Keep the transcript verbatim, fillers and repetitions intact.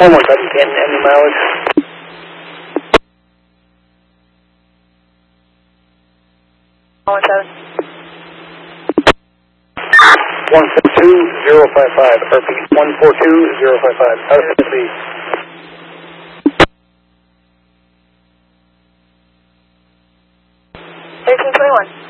One more time, again, any mileage? one seven. one four two zero five five, repeat, one four two zero five five, how does it be? thirteen twenty-one.